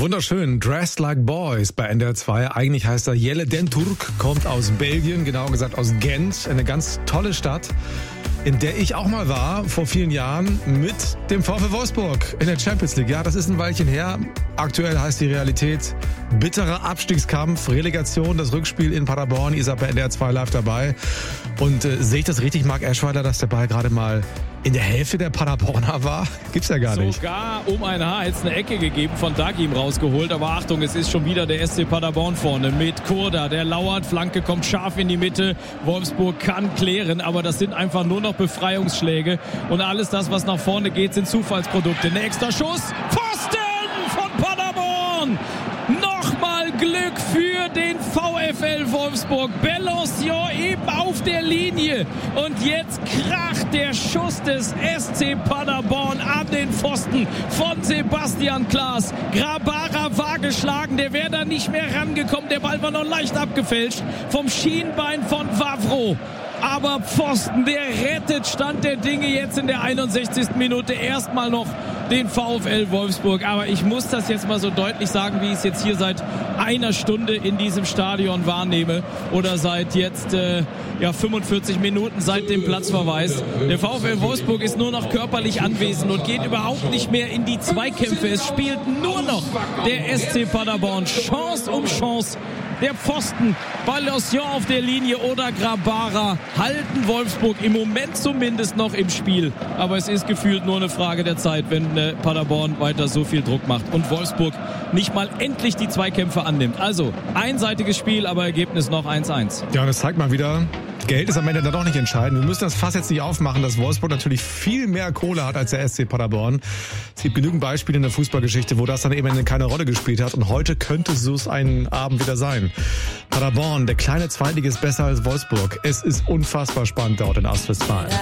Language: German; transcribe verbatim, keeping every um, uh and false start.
Wunderschön. Dressed Like Boys bei N D R zwei. Eigentlich heißt er Jelle Den Turk, kommt aus Belgien, genauer gesagt aus Gent. Eine ganz tolle Stadt, in der ich auch mal war, vor vielen Jahren, mit dem VfL Wolfsburg in der Champions League. Ja, das ist ein Weilchen her. Aktuell heißt die Realität bitterer Abstiegskampf, Relegation, das Rückspiel in Paderborn. Ihr seid bei N D R zwei live dabei. Und äh, sehe ich das richtig, Marc Eschweiler, dass der Ball gerade mal in der Hälfte der Paderborner war? Gibt's ja gar nicht. Sogar um ein Haar jetzt eine Ecke gegeben, von Dagim rausgeholt. Aber Achtung, es ist schon wieder der S C Paderborn vorne mit Kurda. Der lauert, Flanke kommt scharf in die Mitte. Wolfsburg kann klären, aber das sind einfach nur noch Befreiungsschläge. Und alles das, was nach vorne geht, sind Zufallsprodukte. Nächster Schuss, Pfosten von Paderborn! Nochmal Glück für den VfL Wolfsburg. Bellancion eben auf der Linie. Und jetzt kracht der Schuss des S C Paderborn an den Pfosten von Sebastian Klaas. Grabara war geschlagen. Der wäre da nicht mehr rangekommen. Der Ball war noch leicht abgefälscht vom Schienbein von Wavro. Aber Pfosten, der rettet Stand der Dinge jetzt in der einundsechzigsten Minute erstmal noch den VfL Wolfsburg. Aber ich muss das jetzt mal so deutlich sagen, wie ich es jetzt hier seit einer Stunde in diesem Stadion wahrnehme. Oder seit jetzt äh, ja, fünfundvierzig Minuten seit dem Platzverweis. Der VfL Wolfsburg ist nur noch körperlich anwesend und geht überhaupt nicht mehr in die Zweikämpfe. Es spielt nur noch der S C Paderborn. Chance um Chance. Der Pfosten, Bellancion auf der Linie oder Grabara halten Wolfsburg im Moment zumindest noch im Spiel. Aber es ist gefühlt nur eine Frage der Zeit, wenn äh, Paderborn weiter so viel Druck macht und Wolfsburg nicht mal endlich die Zweikämpfe annimmt. Also einseitiges Spiel, aber Ergebnis noch eins eins. Ja, und das zeigt mal wieder, Geld ist am Ende dann doch nicht entscheidend. Wir müssen das Fass jetzt nicht aufmachen, dass Wolfsburg natürlich viel mehr Kohle hat als der S C Paderborn. Es gibt genügend Beispiele in der Fußballgeschichte, wo das dann eben keine Rolle gespielt hat. Und heute könnte so ein Abend wieder sein. Paderborn, der kleine Zweitligist, besser als Wolfsburg. Es ist unfassbar spannend dort in Ostwestfalen.